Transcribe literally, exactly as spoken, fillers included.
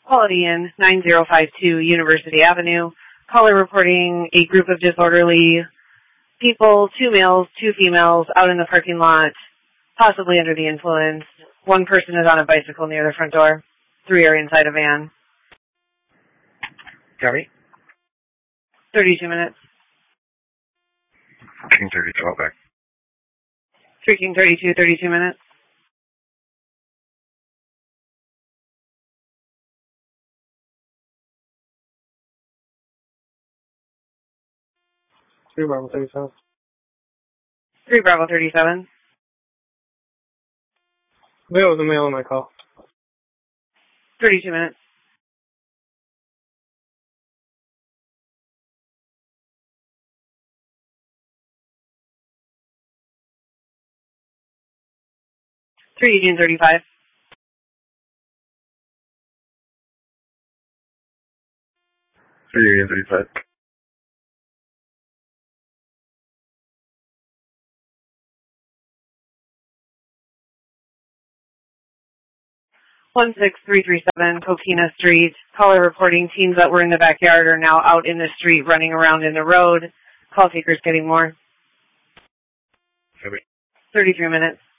Quality Inn, nine zero five two University Avenue. Caller reporting a group of disorderly people, two males, two females, out in the parking lot, possibly under the influence. One person is on a bicycle near the front door. Three are inside a van. Gary? thirty-two minutes. King thirty-two, I'll back. three King thirty-two, thirty-two minutes. three Bravo thirty-seven. three Bravo thirty-seven. There was a male on my call. thirty-two minutes. three Eugene thirty-five. three Union thirty-five. one six three three seven Coquina Street. Caller reporting teens that were in the backyard are now out in the street running around in the road. Call takers getting more. Gary? thirty-three minutes.